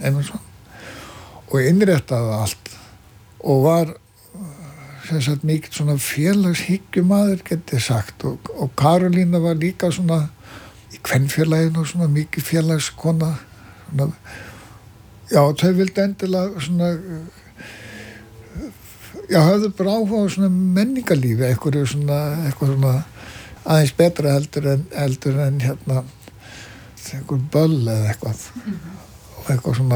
Eymundsson og innréttaði allt og var sem sagt mikið svona félagshyggjumaður geti sagt og Karolína var líka svona í kvenfélaginu svona mikið félagskona svona, já, þau vildi endilega svona já, höfðu bara áhuga á svona menningarlífi eitthvað svona aðeins betra heldur en hérna einhver böll eða eitthvað og eitthvað svona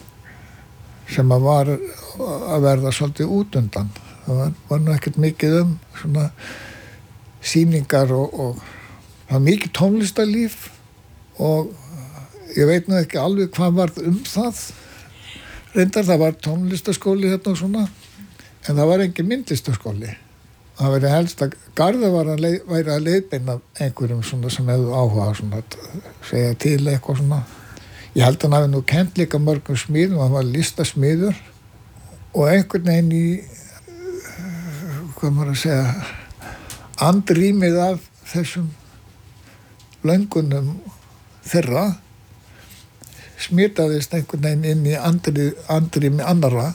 sem að var að verða svolítið út undan það var nú ekkert mikið svona sýningar og það var mikið tónlistarlíf og ég veit nú ekki alveg hvað var það reyndar það var tónlistarskóli hérna og svona en það var engin myndlistarskóli það væri helst að Garðar væri að leiðbeina einhverjum svona sem hefðu áhuga svona að segja til eitthvað svona ég held að hann hafi nú kennt líka mörgum smíðum hann var listasmíður og einhvern veginn í hvað maður að segja andrýmið af þessum löngunum þeirra smitaðist einhvern veginn inn í andrými annarra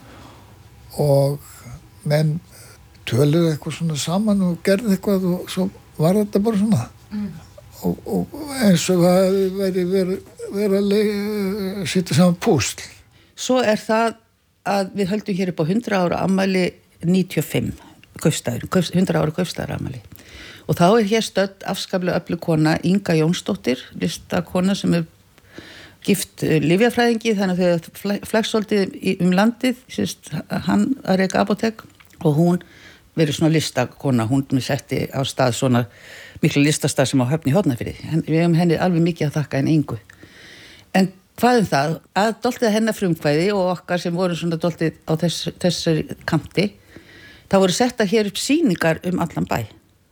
og menn töluðu eitthvað svona saman og gerði eitthvað og svo var þetta bara svona og eins og það væri verið að setja saman púsl. Svo það að við höldum hér upp á 100 ára afmæli 95 Kaupstaður, 100 ára Kaupstaðar afmæli og þá hér stödd afskaplega öflug kona Inga Jónsdóttir, listakona sem gift lyfjafræðingi þannig að þau flækst svolítið landið, sérst hann að reka apótek og hún verið svona listakona, hún setti á stað svona miklu listastað sem á Höfn í Hornafirði. Við hefum henni alveg mikið að þakka henni Ingu. En hvað það? Að dálítið hennar frumkvæði og okkar sem voru svona dálítið á þessari kanti, það voru setta hér upp sýningar allan bæ.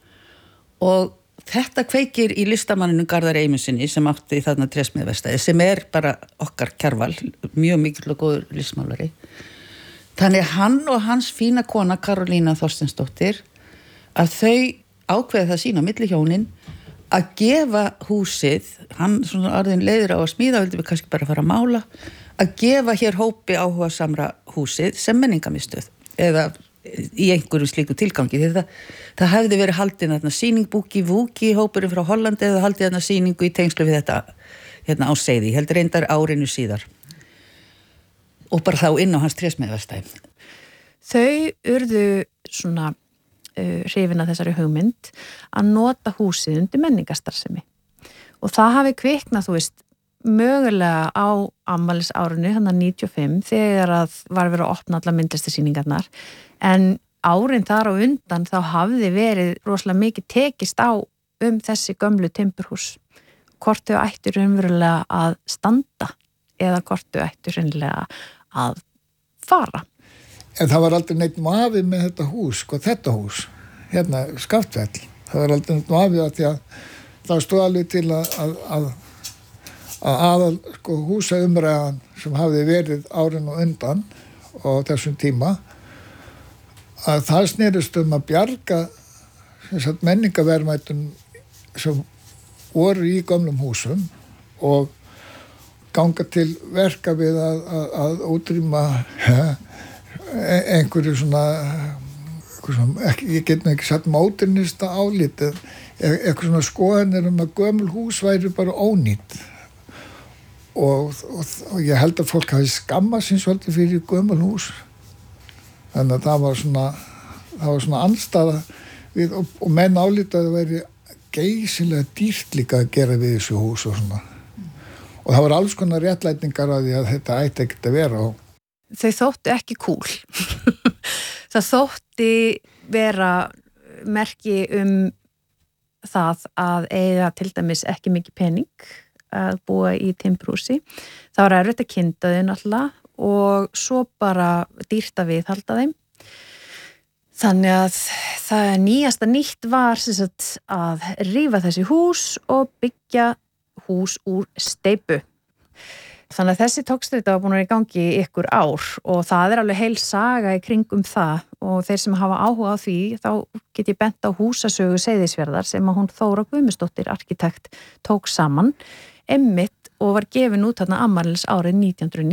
Og þetta kveikir í listamanninu Garðar Eymundssyni sem átti þarna Trésmiðverkstæði sem bara okkar Kjarval, mjög mikill og góður listmálari. Þannig hann og hans fína kona Karolína Þorsteinsdóttir að þau ákveða það sín á milli hjónin að gefa húsið, hann svona orðin leiður á að smíða, vildi við kannski bara fara að mála, að gefa hér hópi áhuga samra húsið sem menningarmiðstöð eða í einhverjum slíku tilgangi því það hefði verið haldin þarna sýning Búki hópurinn frá Hollandi eða haldið þarna sýningu í tengslu við þetta hérna á Seyði, heldur reyndar árinu síðar og bara þá inn á hans Trésmiðverkstæði. Þau urðu svona hrifin af þessari hugmynd að nota húsið undir menningarstarfsemi og það hafi kviknað, þú veist, mögulega á afmælisárinu, hann 95, þegar að var verið að opna allar myndlistarsýningarnar en árin þar á undan þá hafði verið rosalega mikið tekist á þessi gömlu timburhús hvort þau ættu raunverulega að standa eða hvort þau ættu raunverulega að fara. En það var aldrei neitt vafi með þetta hús, þetta hús, hérna Skaftfell. Það var aldrei neitt vafi að því að það stóð alveg til að aðal húsaumræðan sem hafði verið árin og undan og þessum tíma að það snerist að bjarga menningarverðmætum sem voru í gömlum húsum og ganga til verka við að útrýma einhverju svona ég get nú ekki sagt móternista álit eitthvað svona skoðanir að gömul hús væri bara ónýtt og ég held að fólk hafi skammað sín svolítið fyrir gömul hús þannig að það var svona andstaða við, og menn álita að það væri geysilega dýrt líka að gera við þessu hús og svona og það var alls konar réttlætingar á því að þetta ætti ekkert að vera og þau þóttu ekki cool. Það þótti vera merki það að eiga til dæmis ekki mikið pening að búa í timburhúsi. Það var erfitt að kynda þau náttúrulega og svo bara dýrt að viðhalda þeim. Þannig að það nýjasta nýtt var að rífa þessi hús og byggja hús úr steypu. Þannig að þessi tókstreita var búin að vera í gangi í ykkur ár og það alveg heil saga í kringum það og þeir sem hafa áhuga á því þá get ég bent á húsasögu Seyðisfjarðar sem að hún Þóra Guðmundsdóttir arkitekt tók saman einmitt og var gefin út þarna afmælisárið 1990